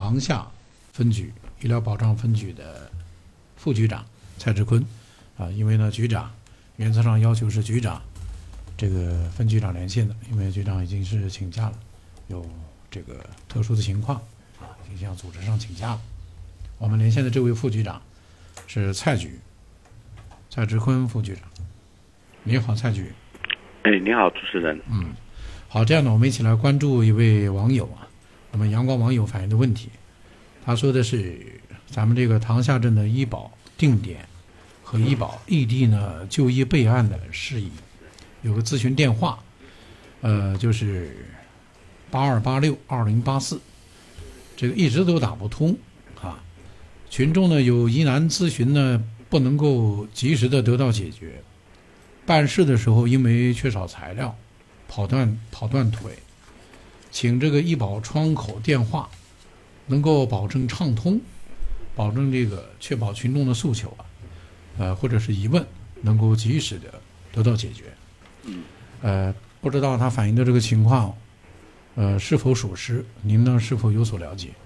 塘厦分局医疗保障分局的副局长蔡志坤因为呢局长原则上要求是局长这个分局长连线的，因为局长已经是请假了，有这个特殊的情况已经向组织上请假了。我们连线的这位副局长是蔡志坤副局长。你好，蔡局。 你好，主持人。 好，这样呢，我们一起来关注一位网友我们阳光网友反映的问题。他说的是咱们这个塘厦镇的医保定点和医保异地呢就医备案的事宜，有个咨询电话，就是82862084，这个一直都打不通群众呢有疑难咨询呢不能够及时的得到解决，办事的时候因为缺少材料跑断腿，请这个医保窗口电话能够保证畅通，保证这个确保群众的诉求或者是疑问能够及时的得到解决。不知道他反映的这个情况是否属实，您呢是否有所了解？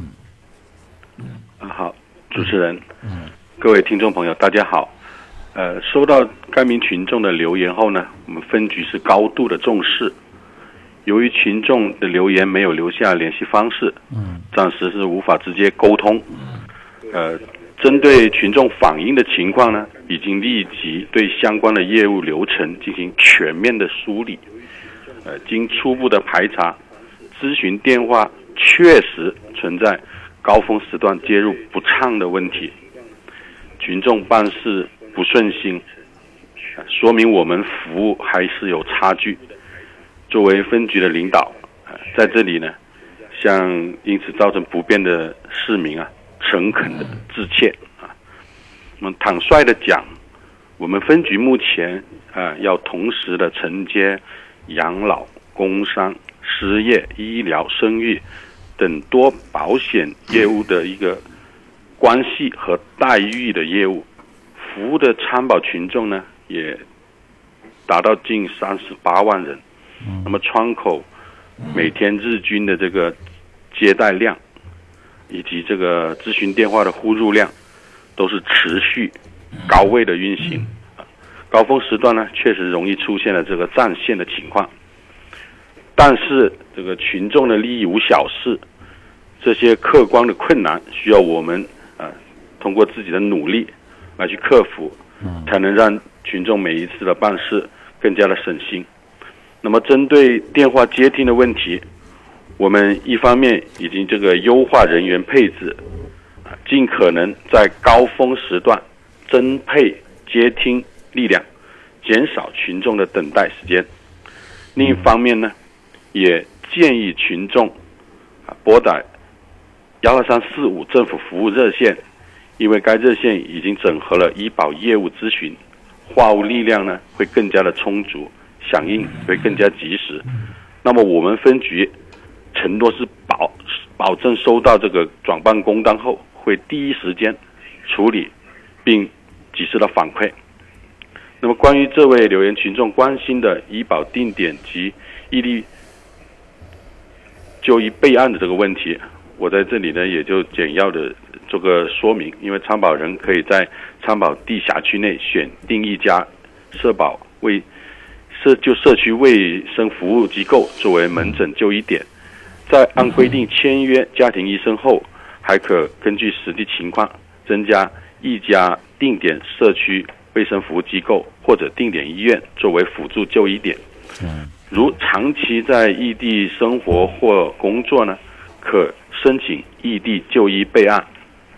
好，主持人，各位听众朋友大家好。收到该名群众的留言后呢，我们分局是高度的重视。由于群众的留言没有留下联系方式，暂时是无法直接沟通。针对群众反映的情况呢，已经立即对相关的业务流程进行全面的梳理。经初步的排查，咨询电话确实存在高峰时段接入不畅的问题，群众办事不顺心，说明我们服务还是有差距。作为分局的领导，在这里呢，向因此造成不便的市民诚恳的致歉那么坦率的讲，我们分局目前要同时的承接养老、工伤、失业、医疗、生育等多保险业务的一个关系和待遇的业务，服务的参保群众呢也达到近38万人。那么窗口每天日均的这个接待量以及这个咨询电话的呼入量都是持续高位的运行。高峰时段呢确实容易出现了这个占线的情况，但是这个群众的利益无小事，这些客观的困难需要我们通过自己的努力来去克服，才能让群众每一次的办事更加的省心。那么针对电话接听的问题，我们一方面已经这个优化人员配置，尽可能在高峰时段增配接听力量，减少群众的等待时间。另一方面呢，也建议群众拨打12345政府服务热线，因为该热线已经整合了医保业务咨询，话务力量呢会更加的充足，响应会更加及时。那么我们分局承诺是保证收到这个转办公单后，会第一时间处理并及时的反馈。那么关于这位留言群众关心的医保定点及异地就医备案的这个问题，我在这里呢也就简要的做个说明。因为参保人可以在参保地辖区内选定一家社区卫生服务机构作为门诊就医点，在按规定签约家庭医生后，还可根据实际情况增加一家定点社区卫生服务机构或者定点医院作为辅助就医点。如长期在异地生活或工作呢，可申请异地就医备案，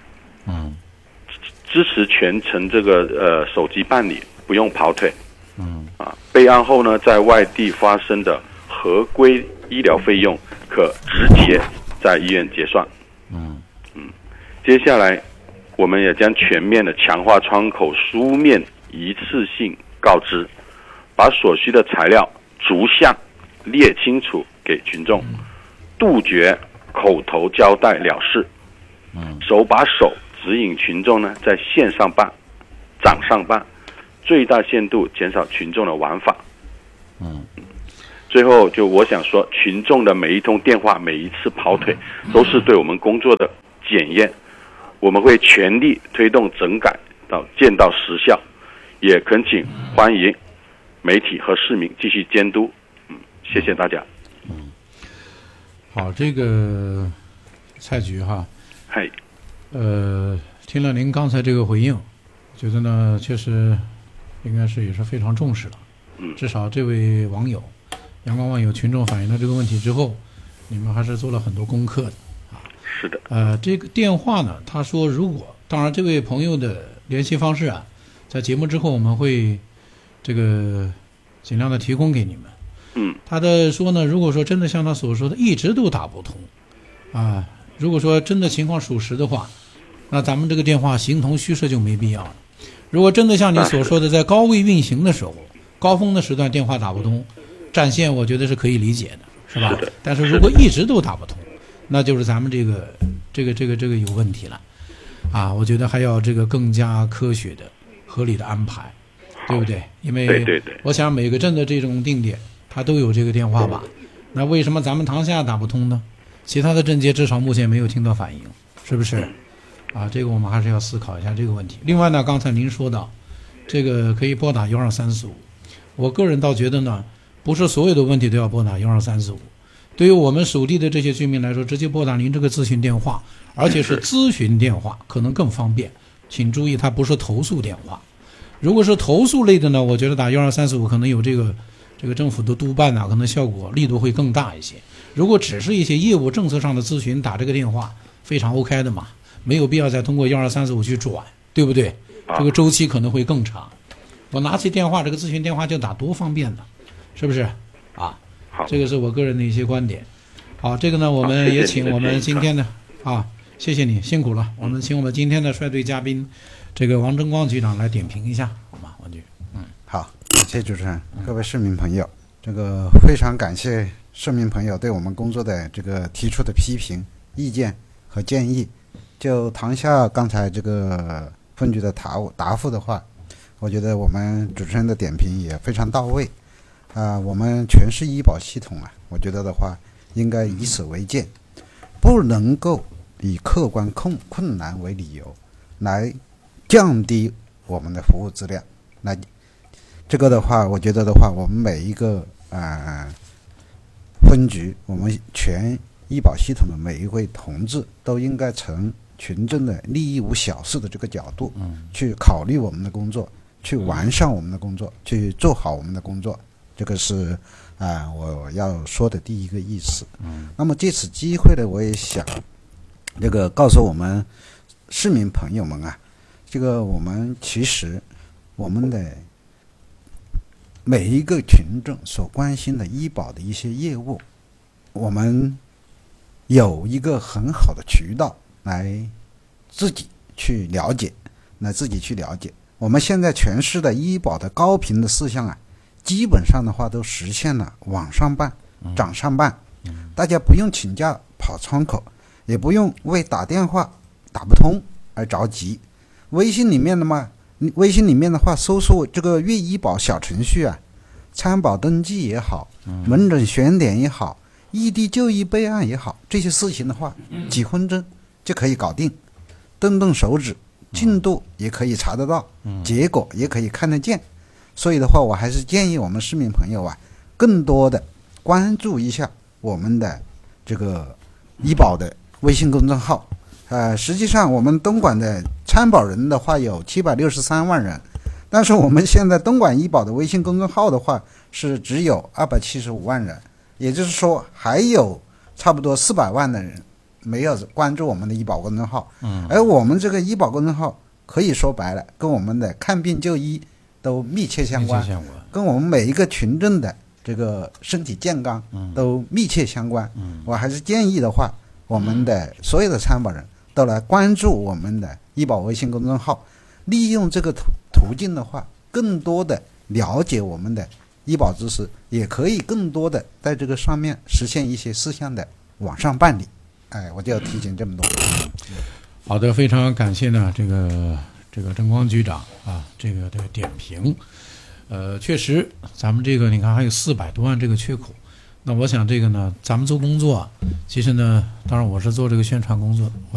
支持全程这个手机办理，不用跑腿。备案后呢，在外地发生的合规医疗费用可直接在医院结算。接下来我们也将全面的强化窗口书面一次性告知，把所需的材料逐项列清楚给群众，杜绝口头交代了事，手把手指引群众呢在线上办、掌上办，最大限度减少群众的玩法。 最后就我想说，群众的每一通电话，每一次跑腿，都是对我们工作的检验。我们会全力推动整改到见到实效，也恳请欢迎媒体和市民继续监督。谢谢大家。 好，这个蔡局哈， 嗨， 听了您刚才这个回应，觉得呢确实应该是也是非常重视了。至少这位网友，阳光网友群众反映了这个问题之后，你们还是做了很多功课的啊。 是的。 这个电话呢，他说当然这位朋友的联系方式啊，在节目之后我们会这个尽量的提供给你们。他的说呢，如果说真的像他所说的一直都打不通啊，如果说真的情况属实的话，那咱们这个电话形同虚设就没必要了。如果真的像你所说的在高位运行的时候，高峰的时段电话打不通，占线我觉得是可以理解的，是吧？但是如果一直都打不通，那就是咱们这个有问题了啊！我觉得还要这个更加科学的、合理的安排，对不对？因为我想每个镇的这种定点，它都有这个电话吧？那为什么咱们塘厦打不通呢？其他的镇街至少目前没有听到反应，是不是？啊，这个我们还是要思考一下这个问题。另外呢，刚才您说到这个可以拨打12345，我个人倒觉得呢，不是所有的问题都要拨打12345。对于我们属地的这些居民来说，直接拨打您这个咨询电话，而且是咨询电话，可能更方便。请注意，它不是投诉电话。如果是投诉类的呢，我觉得打12345可能有这个政府的督办可能效果力度会更大一些。如果只是一些业务政策上的咨询，打这个电话非常 OK 的嘛，没有必要再通过12345去转，对不对？这个周期可能会更长。我拿起电话，这个咨询电话就打，多方便呢，是不是啊？这个是我个人的一些观点。好，这个呢，我们也请我们今天的谢谢你辛苦了。我们请我们今天的率队嘉宾，这个王争光局长来点评一下，好吗？王局， 好，谢谢主持人，各位市民朋友，这个非常感谢市民朋友对我们工作的这个提出的批评、意见和建议。就塘厦刚才这个分局的答复的话，我觉得我们主持人的点评也非常到位。我们全市医保系统我觉得的话，应该以此为鉴，不能够以客观困难为理由来降低我们的服务质量。来，这个的话，我觉得的话，我们每一个分局，我们全医保系统的每一位同志都应该从群众的利益无小事的这个角度去考虑我们的工作，去完善我们的工作，去做好我们的工作。这个是我要说的第一个意思。那么借此机会呢，我也想这个告诉我们市民朋友们这个我们其实我们的每一个群众所关心的医保的一些业务，我们有一个很好的渠道来自己去了解，我们现在全市的医保的高频的事项基本上的话都实现了网上办、掌上办，大家不用请假跑窗口，也不用为打电话打不通而着急。微信里面的话，搜索这个粤医保小程序参保登记也好，门诊选点也好，异地就医备案也好，这些事情的话，几分钟就可以搞定，动手指，进度也可以查得到，结果也可以看得见。所以的话，我还是建议我们市民朋友更多的关注一下我们的这个医保的微信公众号。实际上我们东莞的参保人的话有763万人，但是我们现在东莞医保的微信公众号的话是只有275万人，也就是说还有差不多400万的人没有关注我们的医保公众号。而我们这个医保公众号可以说白了，跟我们的看病就医都密切相关，跟我们每一个群众的这个身体健康都密切相关。我还是建议的话，我们的所有的参保人都来关注我们的医保微信公众号，利用这个途径的话，更多的了解我们的医保知识，也可以更多的在这个上面实现一些事项的网上办理。我就要提醒这么多。 好的，非常感谢呢这个争光局长这个点评。确实咱们这个你看还有400多万这个缺口， 那我想这个呢，咱们做工作，其实呢，当然我是做这个宣传工作。